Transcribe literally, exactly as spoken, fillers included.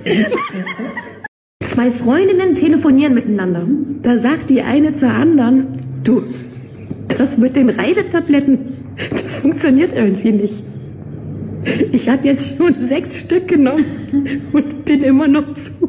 Zwei Freundinnen telefonieren miteinander. Da sagt die eine zur anderen, du, das mit den Reisetabletten, das funktioniert irgendwie nicht. Ich habe jetzt schon sechs Stück genommen und bin immer noch zu.